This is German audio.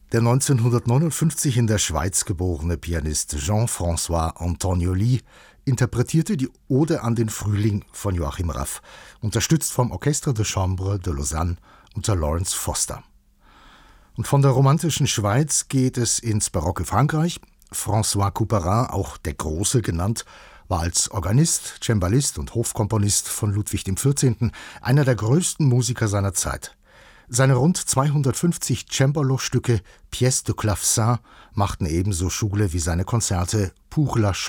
Der 1959 in der Schweiz geborene Pianist Jean-François Antonioli interpretierte die Ode an den Frühling von Joachim Raff, unterstützt vom Orchestre de Chambre de Lausanne unter Lawrence Foster. Und von der romantischen Schweiz geht es ins barocke Frankreich. François Couperin, auch der Große genannt, war als Organist, Cembalist und Hofkomponist von Ludwig XIV. Einer der größten Musiker seiner Zeit. Seine rund 250 Cembalo-Stücke Pièces de Clavecin machten ebenso Schule wie seine Konzerte Pour la